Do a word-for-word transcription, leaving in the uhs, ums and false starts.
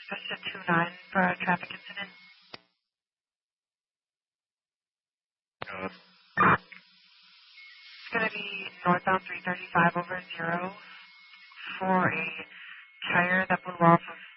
Just a two nine for a traffic incident. Uh, It's going to be northbound three thirty-five over zero for a tire that blew off of